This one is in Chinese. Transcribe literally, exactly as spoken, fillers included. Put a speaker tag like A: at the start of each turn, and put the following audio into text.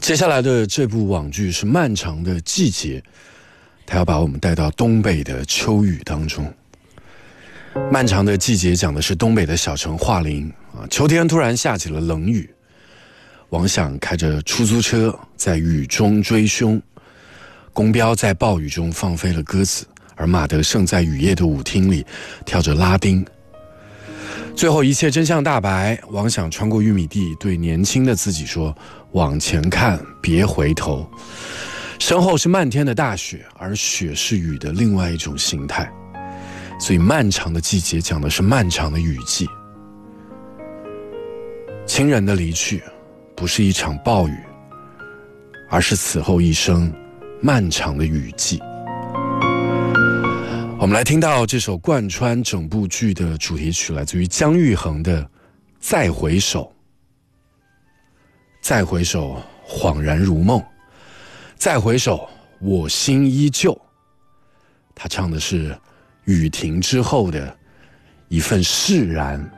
A: 接下来的这部网剧是《漫长的季节》，它要把我们带到东北的秋雨当中。漫长的季节讲的是东北的小城桦林啊，秋天突然下起了冷雨，王响开着出租车在雨中追凶，公标在暴雨中放飞了鸽子，而马德胜在雨夜的舞厅里跳着拉丁。最后一切真相大白，王响穿过玉米地，对年轻的自己说：往前看，别回头。身后是漫天的大雪，而雪是雨的另外一种形态。所以漫长的季节讲的是漫长的雨季。亲人的离去不是一场暴雨，而是此后一生漫长的雨季。我们来听到这首贯穿整部剧的主题曲，来自于姜育恒的《再回首》。再回首，恍然如梦；再回首，我心依旧。他唱的是雨停之后的一份释然。